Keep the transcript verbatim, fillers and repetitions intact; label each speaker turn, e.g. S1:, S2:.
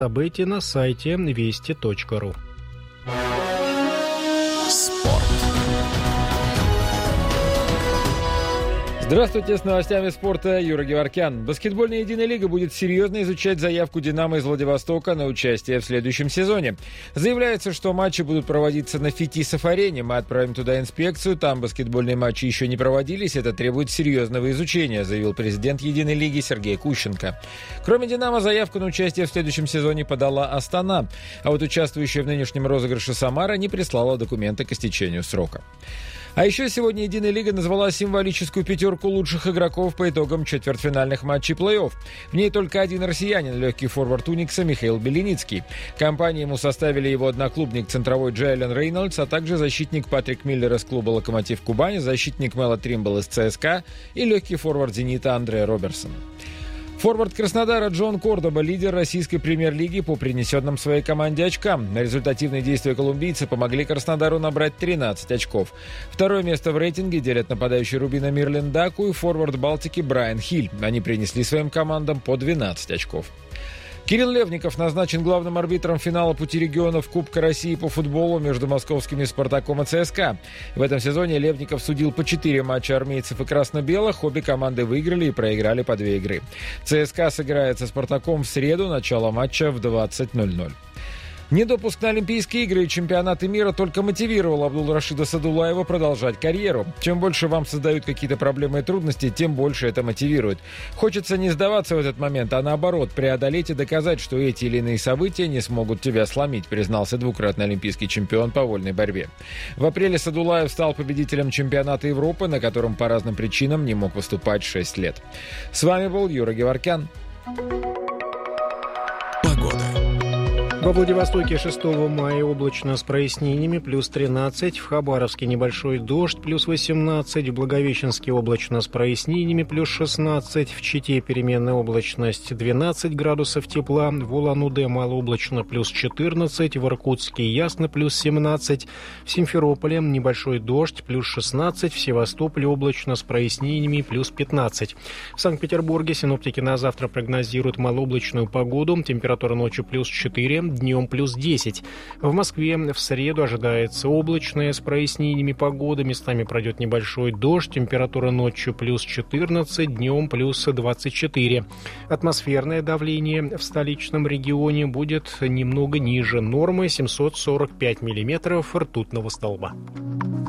S1: События на сайте вести точка ру.
S2: Спорт.
S3: Здравствуйте, с новостями спорта Юра Геворкян. Баскетбольная единая лига будет серьезно изучать заявку «Динамо» из Владивостока на участие в следующем сезоне. Заявляется, что матчи будут проводиться на Фетисов-арене. Мы отправим туда инспекцию, там баскетбольные матчи еще не проводились, это требует серьезного изучения, заявил президент единой лиги Сергей Кущенко. Кроме «Динамо», заявку на участие в следующем сезоне подала Астана, а вот участвующая в нынешнем розыгрыше Самара не прислала документы к истечению срока. А еще сегодня «Единая лига» назвала символическую пятерку лучших игроков по итогам четвертьфинальных матчей плей-офф. В ней только один россиянин, легкий форвард Уникса Михаил Беленицкий. Компанию ему составили его одноклубник центровой Джейлен Рейнольдс, а также защитник Патрик Миллер из клуба «Локомотив Кубань», защитник Мела Тримбл из ЦСКА и легкий форвард «Зенита» Андре Роберсон. Форвард Краснодара Джон Кордоба – лидер российской премьер-лиги по принесенным своей команде очкам. Результативные действия колумбийца помогли Краснодару набрать тринадцать очков. Второе место в рейтинге делят нападающий Рубина Мирлен Даку и форвард Балтики Брайан Хиль. Они принесли своим командам по двенадцать очков. Кирилл Левников назначен главным арбитром финала пути регионов Кубка России по футболу между московскими «Спартаком» и ЦСКА. В этом сезоне Левников судил по четыре матча армейцев и красно-белых. Обе команды выиграли и проиграли по две игры. ЦСКА сыграет со «Спартаком» в среду, начало матча в двадцать ноль ноль. Недопуск на Олимпийские игры и чемпионаты мира только мотивировал Абдулрашида Садулаева продолжать карьеру. Чем больше вам создают какие-то проблемы и трудности, тем больше это мотивирует. Хочется не сдаваться в этот момент, а наоборот, преодолеть и доказать, что эти или иные события не смогут тебя сломить, признался двукратный олимпийский чемпион по вольной борьбе. В апреле Садулаев стал победителем чемпионата Европы, на котором по разным причинам не мог выступать шесть лет. С вами был Юра Геворкян.
S1: Во Владивостоке шестого мая облачно с прояснениями, плюс тринадцать. В Хабаровске небольшой дождь, плюс восемнадцать. В Благовещенске облачно с прояснениями, плюс шестнадцать. В Чите переменная облачность, двенадцать градусов тепла. В Улан-Удэ малооблачно, плюс четырнадцать. В Иркутске ясно, плюс семнадцать. В Симферополе небольшой дождь, плюс шестнадцать. В Севастополе облачно с прояснениями, плюс пятнадцать. В Санкт-Петербурге синоптики на завтра прогнозируют малооблачную погоду. Температура ночью плюс четыре. Днем плюс десять. В Москве в среду ожидается облачная с прояснениями погода. Местами пройдет небольшой дождь. Температура ночью плюс четырнадцать, днем плюс двадцать четыре. Атмосферное давление в столичном регионе будет немного ниже нормы семьсот сорок пять миллиметров ртутного столба.